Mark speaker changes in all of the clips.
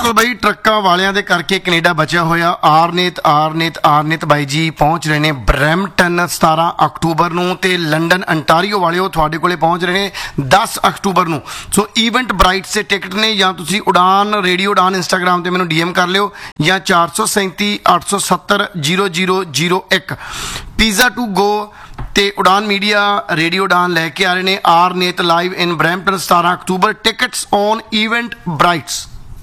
Speaker 1: ਬਈ ਟਰੱਕਾਂ ਵਾਲਿਆਂ ਦੇ ਕਰਕੇ ਕੈਨੇਡਾ ਬਚਿਆ ਹੋਇਆ ਆਰਨੇਤ ਬਾਈ ਜੀ ਪਹੁੰਚ ਰਹੇ ਨੇ ਬਰੈਂਪਟਨ 17 ਅਕਤੂਬਰ ਨੂੰ ਤੇ ਲੰਡਨ ਅੰਟਾਰੀਓ ਵਾਲਿਓ ਤੁਹਾਡੇ ਕੋਲੇ ਪਹੁੰਚ ਰਹੇ ਨੇ 10 ਅਕਤੂਬਰ ਨੂੰ। ਸੋ ਈਵੈਂਟ ਬ੍ਰਾਈਟਸ ਦੇ ਟਿਕਟ ਨੇ ਜਾਂ ਤੁਸੀਂ ਉਡਾਨ ਰੇਡੀਓ ਉਡਾਨ ਇੰਸਟਾਗ੍ਰਾਮ ਤੇ ਮੈਨੂੰ DM ਕਰ ਲਿਓ ਜਾਂ 437 870 0001 ਪੀਜ਼ਾ ਟੂ ਗੋ ਤੇ ਉਡਾਨ ਮੀਡੀਆ ਰੇਡੀਓ ਉਡਾਨ ਲੈ ਕੇ ਆ ਰਹੇ ਨੇ ਆਰਨੇਤ live in Brampton 17 October. Tickets on event ਬ੍ਰਾਈਟਸ।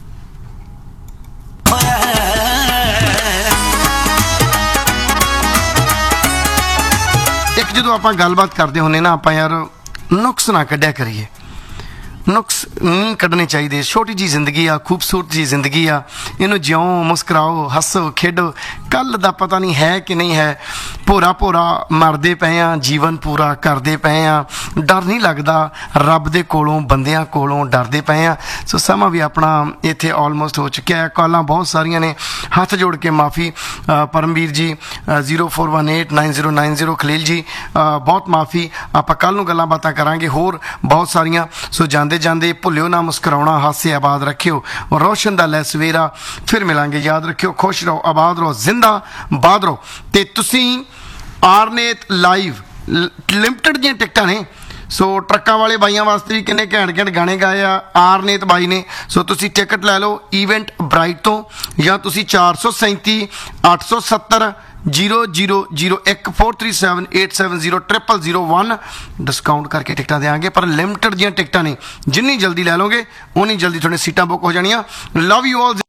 Speaker 1: ਇੱਕ ਜਦੋਂ ਆਪਾਂ ਗੱਲਬਾਤ ਕਰਦੇ ਹੁੰਦੇ ਨਾ ਆਪਾਂ ਯਾਰ ਨੁਕਸ ਨਾ ਕੱਢਿਆ ਕਰੀਏ, ਨੁਕਸ ਨਹੀਂ ਕੱਢਣੇ ਚਾਹੀਦੇ। ਛੋਟੀ ਜਿਹੀ ਜ਼ਿੰਦਗੀ ਆ, ਖੂਬਸੂਰਤ ਜਿਹੀ ਜ਼ਿੰਦਗੀ ਆ, ਇਹਨੂੰ ਜਿਉਂ, ਮੁਸਕਰਾਓ, ਹੱਸੋ, ਖੇਡੋ। ਕੱਲ ਦਾ ਪਤਾ ਨਹੀਂ ਹੈ ਕਿ ਨਹੀਂ ਹੈ। ਭੋਰਾ ਮਰਦੇ ਪਏ ਆ, ਜੀਵਨ ਪੂਰਾ ਕਰਦੇ ਪਏ ਆ, ਡਰ ਨਹੀਂ ਲੱਗਦਾ ਰੱਬ ਦੇ ਕੋਲੋਂ, ਬੰਦਿਆਂ ਕੋਲੋਂ ਡਰਦੇ ਪਏ ਆ। ਸੋ ਸਮਾਂ ਵੀ ਆਪਣਾ ਇੱਥੇ ਆਲਮੋਸਟ ਹੋ ਚੁੱਕਿਆ ਹੈ। ਕਾਲਾਂ ਬਹੁਤ ਸਾਰੀਆਂ ਨੇ, ਹੱਥ ਜੋੜ ਕੇ ਮਾਫੀ। ਪਰਮਵੀਰ ਜੀ 04189090 ਖਲੀਲ ਜੀ ਬਹੁਤ ਮਾਫੀ। ਆਪਾਂ ਕੱਲ ਨੂੰ ਗੱਲਾਂ ਬਾਤਾਂ ਕਰਾਂਗੇ ਹੋਰ ਬਹੁਤ ਸਾਰੀਆਂ। ਸੋ ਜਾਂਦੇ ਭੁੱਲਿਓ ਨਾ ਮੁਸਕਰਾਉਣਾ, ਹਾਸੇ ਆਬਾਦ ਰੱਖਿਓ। ਰੋਸ਼ਨ ਦਾ ਲੈ ਸਵੇਰਾ ਫਿਰ ਮਿਲਾਂਗੇ। ਯਾਦ ਰੱਖਿਓ, ਖੁਸ਼ ਰਹੋ, ਆਬਾਦ ਰਹੋ, ਜ਼ਿੰਦਾਬਾਦ ਰਹੋ। ਤੇ ਤੁਸੀਂ ਆਰਨੇਤ ਲਾਈਵ ਲਿਮਟਿਡ ਦੀਆਂ ਟਿਕਟਾਂ ਨੇ। ਸੋ ਟਰੱਕਾਂ ਵਾਲੇ ਬਾਈਆਂ ਵਾਸਤੇ ਵੀ ਕਿੰਨੇ ਘੈਂਟ ਗਾਣੇ ਗਾਏ ਆ ਆਰਨੇਤ ਬਾਈ ਨੇ। ਸੋ ਤੁਸੀਂ ਟਿਕਟ ਲੈ ਲਓ ਈਵੈਂਟ ਬ੍ਰਾਈਟ ਤੋਂ ਜਾਂ ਤੁਸੀਂ 437 870 0001 437 870 0001 ਡਿਸਕਾਊਂਟ ਕਰਕੇ ਟਿਕਟਾਂ ਦੇਵਾਂਗੇ। ਪਰ ਲਿਮਟਿਡ ਦੀਆਂ ਟਿਕਟਾਂ ਨੇ, ਜਿੰਨੀ ਜਲਦੀ ਲੈ ਲਓਗੇ ਉਨੀ ਜਲਦੀ ਤੁਹਾਡੀਆਂ ਸੀਟਾਂ ਬੁੱਕ ਹੋ ਜਾਣੀਆਂ। Love you all.